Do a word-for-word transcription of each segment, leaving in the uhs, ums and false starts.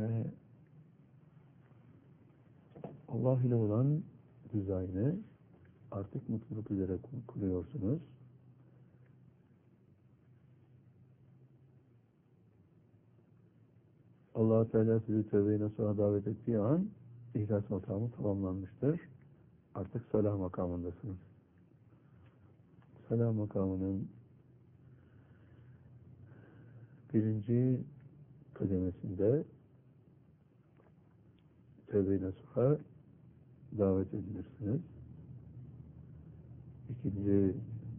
Ve Allah ile olan dizaynı artık mutluluk üzere kuruyorsunuz. Allah Teala sizi tövbe-i nasuha davet ettiği an ihlas makamı tamamlanmıştır. Artık salah makamındasınız. Salah makamının birinci kademesinde tövbe-i nasuha davet edilirsiniz. İkinci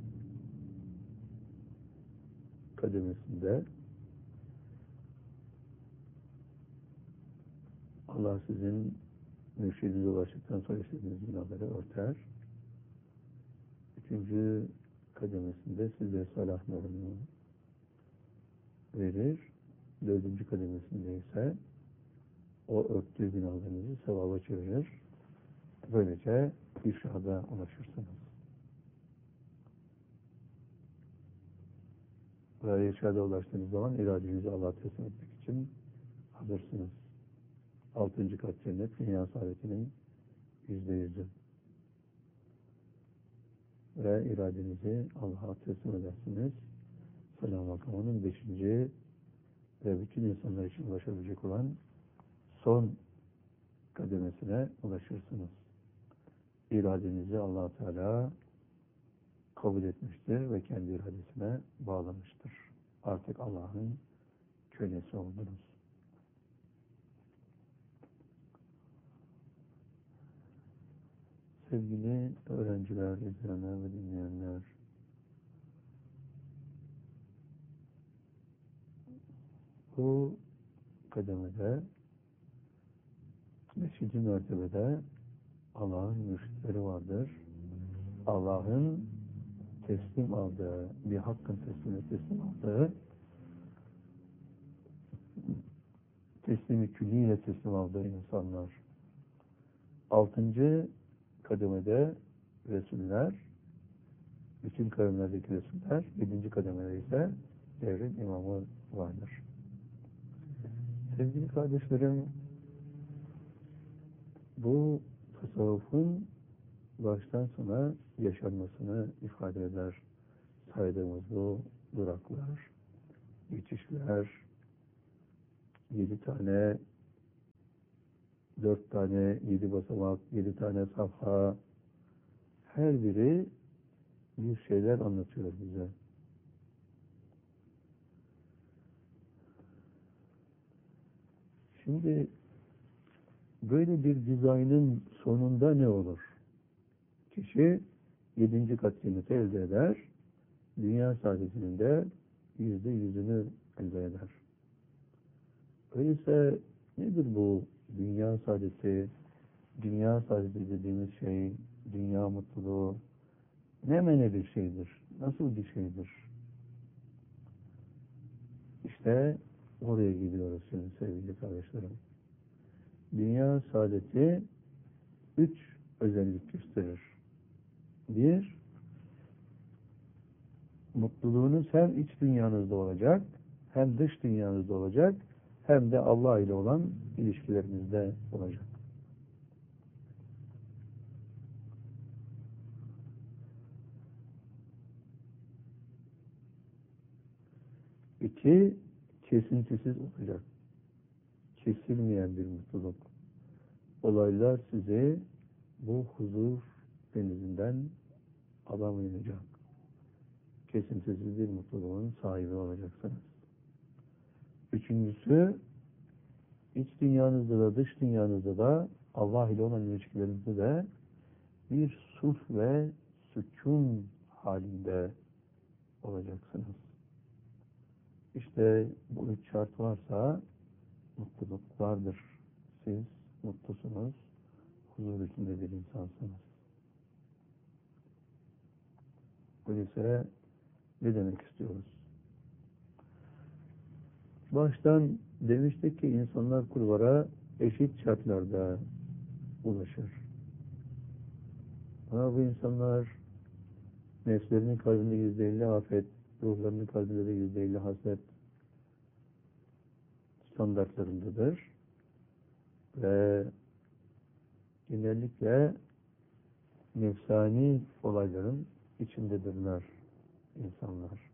kademesinde Allah sizin mürşidinize ulaştıktan sonra istediğiniz günahları örter. Üçüncü kademesinde size salah nurunu verir. Dördüncü kademesinde ise o örttüğü günahlarınızı sevaba çevirir. Böylece irşada ulaşırsınız. Ve irşada ulaştığınız zaman iradenizi Allah'a teslim etmek için hazırsınız. Altıncı kat cennet, dünya saadetinin yüzde yüzü. Ve iradenizi Allah'a teslim edersiniz. Selam makamının beşinci ve bütün insanlar için ulaşabilecek olan son kademesine ulaşırsınız. İradenizi Allah Teala kabul etmiştir ve kendi iradesine bağlamıştır. Artık Allah'ın kölesi oldunuz. Sevgili öğrenciler, izleyenler ve dinleyenler, bu kademede, beşinci mertebede Allah'ın mürşitleri vardır. Allah'ın teslim aldığı, bir hakkın teslimine teslim aldığı, teslimi külliyle teslim aldığı insanlar. Altıncı kademede Resuller, bütün kavimlerdeki Resuller, yedinci kademede ise devrin imamı vardır. Sevgili kardeşlerim, bu tasavvufun baştan sona yaşanmasını ifade eder. Saydığımız bu duraklar, geçişler, yedi tane, dört tane, yedi basamak, yedi tane safha, her biri bir şeyler anlatıyor bize. Şimdi böyle bir dizaynın sonunda ne olur? Kişi yedinci kat cenneti elde eder, dünya saadetinin de yüzde yüzünü elde eder. Öyleyse nedir bu dünya saadeti, dünya saadeti dediğimiz şey, dünya mutluluğu, ne mene bir şeydir, nasıl bir şeydir? İşte oraya gidiyoruz şimdi sevgili kardeşlerim. Dünya saadeti üç özellik gösterir. Bir, mutluluğunuz hem iç dünyanızda olacak, hem dış dünyanızda olacak, hem de Allah ile olan ilişkilerinizde olacak. İki, kesintisiz olacak. Kesilmeyen bir mutluluk. Olaylar sizi bu huzur denizinden alamayacak. Kesintisiz bir mutluluğun sahibi olacaksınız. Üçüncüsü, iç dünyanızda da dış dünyanızda da Allah ile olan ilişkilerinizde de bir sulh ve sükun halinde olacaksınız. İşte bu üç şart varsa mutluluk vardır. Siz mutlusunuz, huzur içinde bir insansınız. Öyleyse ne demek istiyoruz? Baştan demiştik ki insanlar kulvara eşit şartlarda ulaşır. Ama bu insanlar nefslerinin kalbinde yüzde elli afet, ruhlarının kalbinde de yüzde elli hasret standartlarındadır. ve genellikle nefsani olayların içindedirler insanlar.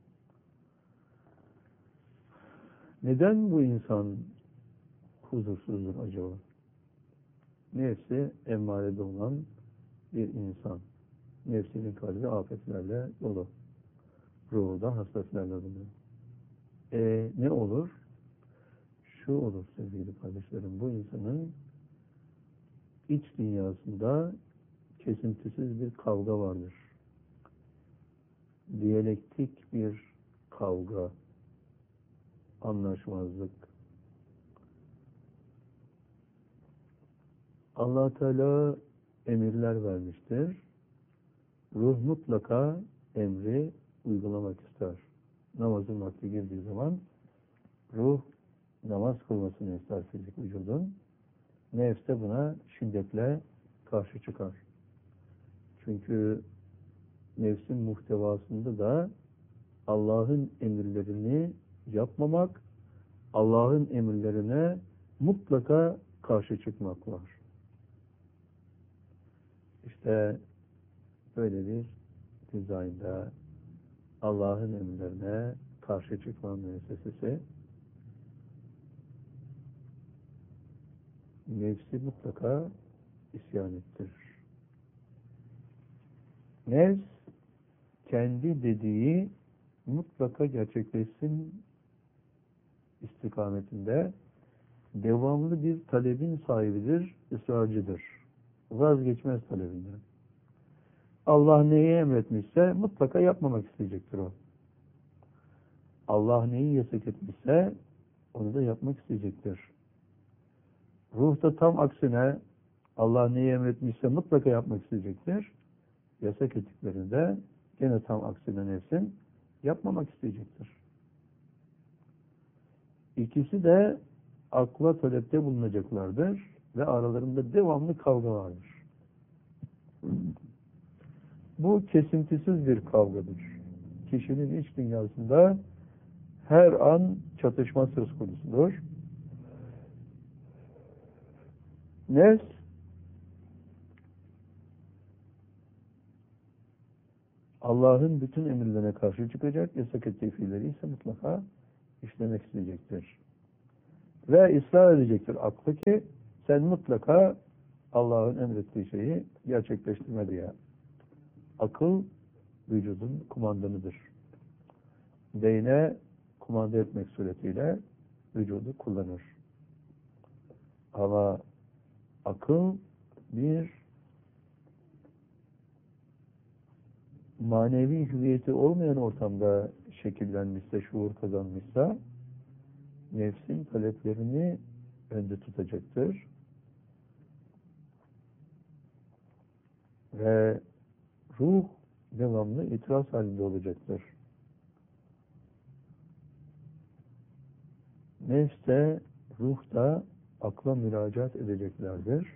Neden bu insan huzursuzdur acaba? Nefsi emmarede olan bir insan. Nefsinin kalbi afetlerle dolu. Ruhu da hasletlerle dolu. E ne olur? Şu olur sevgili kardeşlerim, bu insanın iç dünyasında kesintisiz bir kavga vardır. Diyalektik bir kavga, anlaşmazlık. Allah Teala emirler vermiştir. Ruh mutlaka emri uygulamak ister. Namazın vakti girdiği zaman ruh namaz kılmasını ister fizik vücudun. Nefs de buna şiddetle karşı çıkar. Çünkü nefsin muhtevasında da Allah'ın emirlerini yapmamak, Allah'ın emirlerine mutlaka karşı çıkmak var. İşte böyle bir dizaynda Allah'ın emirlerine karşı çıkma müessesesi nefsi mutlaka isyan ettirir. Nefs kendi dediği mutlaka gerçekleşsin istikametinde devamlı bir talebin sahibidir, ısrarcıdır. Vazgeçmez talebinden. Allah neyi emretmişse mutlaka yapmamak isteyecektir o. Allah neyi yasak etmişse onu da yapmak isteyecektir. Ruh da tam aksine Allah neyi emretmişse mutlaka yapmak isteyecektir. Yasak ettiklerinde gene tam aksine nefsin yapmamak isteyecektir. İkisi de akla talepte bulunacaklardır ve aralarında devamlı kavga vardır. Bu kesintisiz bir kavgadır. Kişinin iç dünyasında her an çatışma söz konusudur. Nefs Allah'ın bütün emirlerine karşı çıkacak, yasak ettiği fiilleri ise mutlaka işlemek isteyecektir. Ve ısrar edecektir aklı ki sen mutlaka Allah'ın emrettiği şeyi gerçekleştirme diye. Akıl vücudun kumandanıdır. Beyne kumanda etmek suretiyle vücudu kullanır. Ama akıl bir manevi hüviyeti olmayan ortamda şekillenmişse, şuur kazanmışsa nefsin taleplerini önde tutacaktır. Ve ruh devamlı itiraz halinde olacaktır. Nefs de, ruh da akla müracaat edeceklerdir.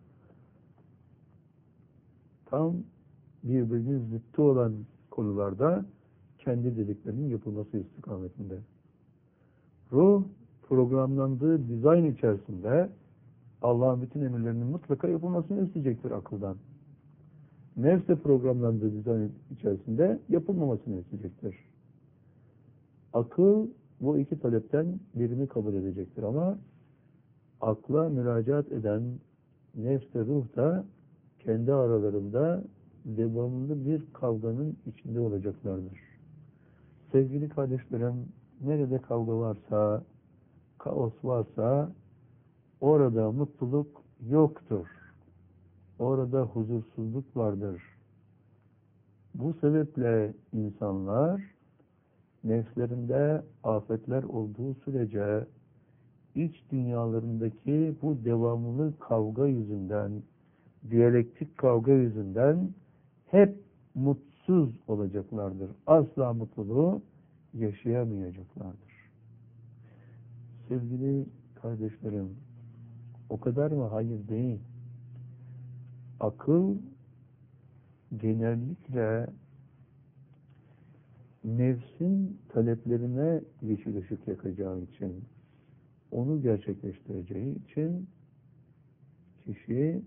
Tam birbirinin zıttı olan konularda kendi dediklerinin yapılması istikametinde. Ruh programlandığı dizayn içerisinde Allah'ın bütün emirlerinin mutlaka yapılmasını isteyecektir akıldan. Nefs de programlandığı dizayn içerisinde yapılmamasını isteyecektir. Akıl bu iki talepten birini kabul edecektir ama akla müracaat eden nefs ve ruh da kendi aralarında devamlı bir kavganın içinde olacaklardır. Sevgili kardeşlerim, nerede kavga varsa, kaos varsa orada mutluluk yoktur. Orada huzursuzluk vardır. Bu sebeple insanlar nefslerinde afetler olduğu sürece iç dünyalarındaki bu devamlı kavga yüzünden, diyalektik kavga yüzünden hep mutsuz olacaklardır. Asla mutluluğu yaşayamayacaklardır. Sevgili kardeşlerim, o kadar mı? Hayır değil. Akıl genellikle nefsin taleplerine yeşil ışık yakacağı için, onu gerçekleştireceği için kişi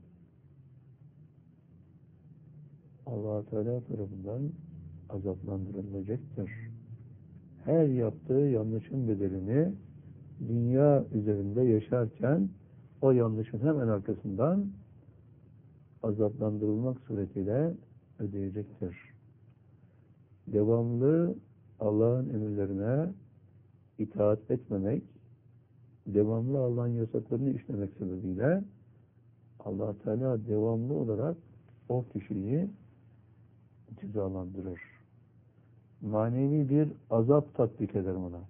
Allah Teala tarafından azaplandırılacaktır. Her yaptığı yanlışın bedelini dünya üzerinde yaşarken o yanlışın hemen arkasından azaplandırılmak suretiyle ödeyecektir. Devamlı Allah'ın emirlerine itaat etmemek, devamlı Allah'ın yasaklarını işlemek sebebiyle Allah Teala devamlı olarak o kişiyi cezalandırır. Manevi bir azap tatbik eder ona.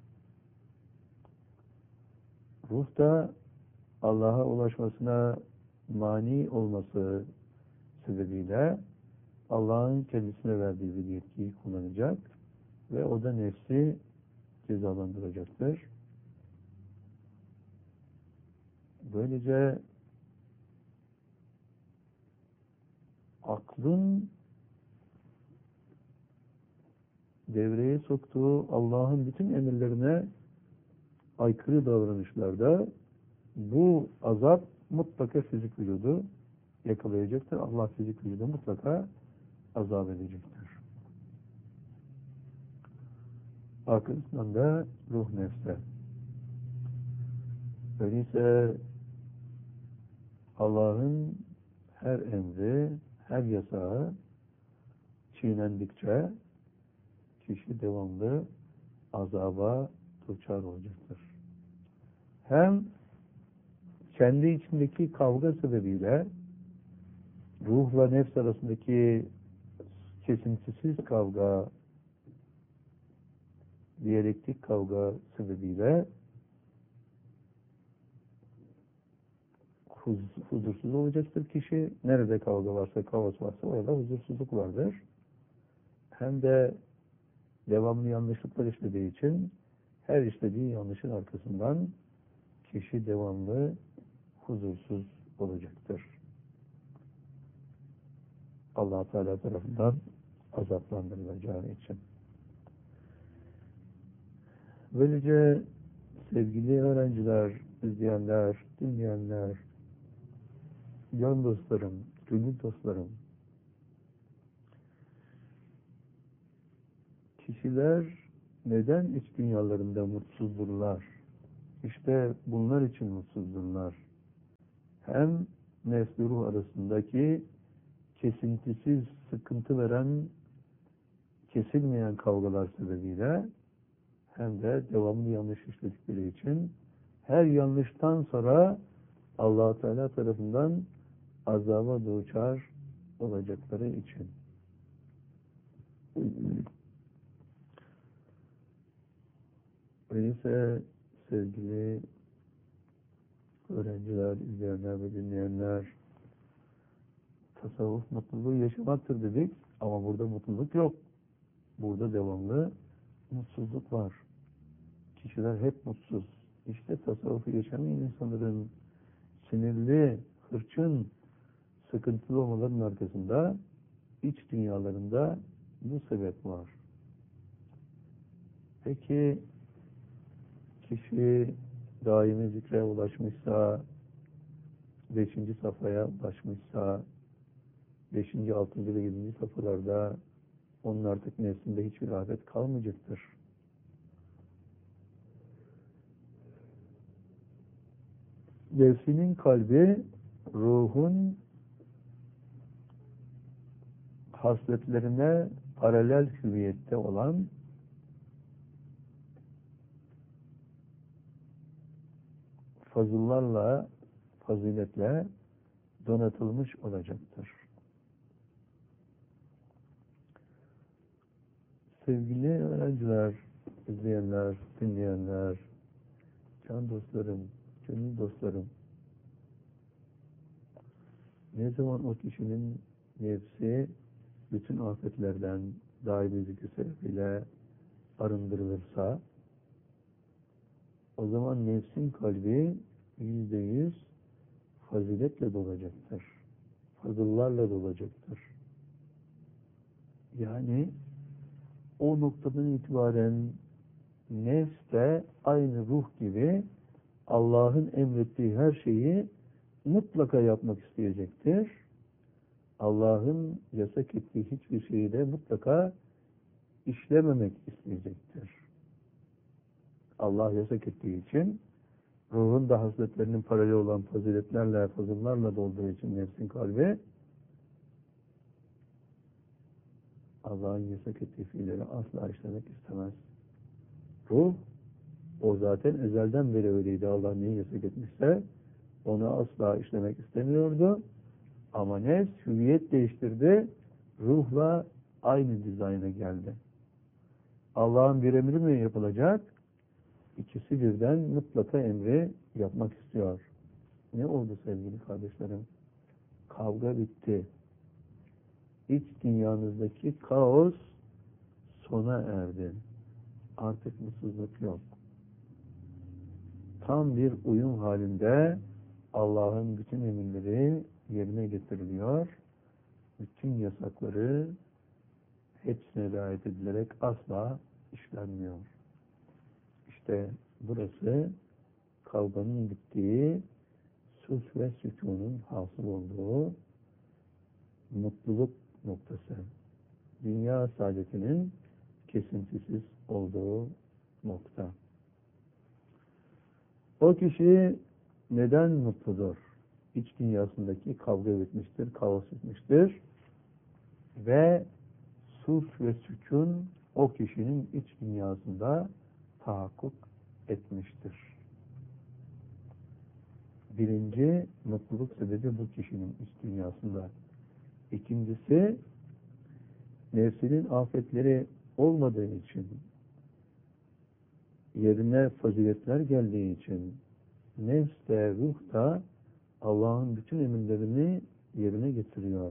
Ruh da Allah'a ulaşmasına mani olması sebebiyle Allah'ın kendisine verdiği bir yetkiyi kullanacak ve o da nefsi cezalandıracaktır. Böylece aklın devreye soktuğu Allah'ın bütün emirlerine aykırı davranışlarda bu azap mutlaka fizik vücudu yakalayacaktır. Allah fizik vücudu mutlaka azap edecektir. Arkasından da ruh nefse. Öyleyse Allah'ın her emri, her yasağı çiğnendikçe kişi devamlı azaba duçar olacaktır. Hem kendi içindeki kavga sebebiyle ruhla nefs arasındaki kesintisiz kavga, diyalektik kavga sebebiyle huz, huzursuz olacaktır kişi. Nerede kavga varsa, kaos varsa orada huzursuzluk vardır. Hem de devamlı yanlışlıklar işlediği için her işlediği yanlışın arkasından kişi devamlı huzursuz olacaktır. Allah Teala tarafından azaplandırılacağı için. Böylece sevgili öğrenciler, izleyenler, dinleyenler, can dostlarım, gönül dostlarım, kişiler neden iç dünyalarında mutsuzdurlar? İşte bunlar için mutsuzdurlar. Hem nefs ruh arasındaki kesintisiz sıkıntı veren, kesilmeyen kavgalar sebebiyle hem de devamlı yanlış işledikleri için her yanlıştan sonra Allah Teala tarafından azaba duçar olacakları için. Öyleyse sevgili öğrenciler, izleyenler ve dinleyenler, tasavvuf mutluluğu yaşamaktır dedik ama burada mutluluk yok. Burada devamlı mutsuzluk var. Kişiler hep mutsuz. İşte tasavvufu yaşamayan insanların sinirli, hırçın, sıkıntılı olmalarının arkasında iç dünyalarında bu sebep var. Peki kişi daimi zikre ulaşmışsa, beşinci safhaya ulaşmışsa, beşinci, altıncı ve yedinci safhalarda onun artık nefsinde hiçbir afet kalmayacaktır. Nefsinin kalbi, ruhun hasletlerine paralel hüviyette olan fazıllarla, faziletle donatılmış olacaktır. Sevgili öğrenciler, izleyenler, dinleyenler, can dostlarım, gönül dostlarım, ne zaman o kişinin nefsi bütün afetlerden daimi zikir sebebiyle arındırılırsa, o zaman nefsin kalbi yüzde yüz faziletle dolacaktır. Fazıllarla dolacaktır. Yani o noktadan itibaren nefs de aynı ruh gibi Allah'ın emrettiği her şeyi mutlaka yapmak isteyecektir. Allah'ın yasak ettiği hiçbir şeyi de mutlaka işlememek isteyecektir. Allah yasak ettiği için, ruhun da hasletlerinin paralel olan faziletlerle, fazıllarla dolduğu için nefsin kalbi, Allah'ın yasak ettiği fiilleri asla işlemek istemez. Ruh, o zaten ezelden beri öyleydi. Allah neyi yasak etmişse, onu asla işlemek istemiyordu. Ama nefs hüviyet değiştirdi, ruhla aynı dizayna geldi. Allah'ın bir emri mi yapılacak? İkisi birden mutlaka emri yapmak istiyor. Ne oldu sevgili kardeşlerim? Kavga bitti. İç dünyanızdaki kaos sona erdi. Artık mutsuzluk yok. Tam bir uyum halinde Allah'ın bütün emirleri yerine getiriliyor. Bütün yasakları hepsine riayet edilerek asla işlenmiyor. İşte burası kavganın bittiği, sus ve sükunun hasıl olduğu mutluluk noktası. Dünya saadetinin kesintisiz olduğu nokta. O kişi neden mutludur? İç dünyasındaki kavga bitmiştir, kaos bitmiştir. Ve sus ve sükun o kişinin iç dünyasında tahakkuk etmiştir. Birinci mutluluk sebebi bu kişinin iç dünyasında. İkincisi, nefsinin afetleri olmadığı için, yerine faziletler geldiği için, nefs de ruh da Allah'ın bütün emirlerini yerine getiriyor.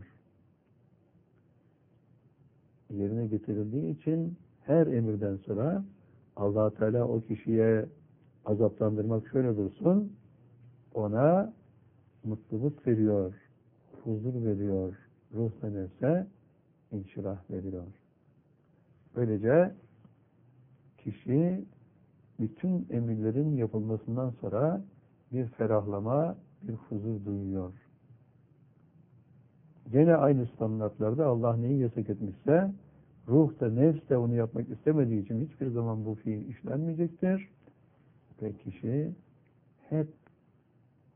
Yerine getirildiği için her emirden sonra Allah Teala o kişiye azaplandırmak şöyle dursun, ona mutluluk veriyor, huzur veriyor, ruh ve nefse inşirah veriyor. Böylece kişi bütün emirlerin yapılmasından sonra bir ferahlama, bir huzur duyuyor. Gene aynı standartlarda Allah neyi yasak etmişse, ruh da nefs de onu yapmak istemediği için hiçbir zaman bu fiil işlenmeyecektir. Ve kişi hep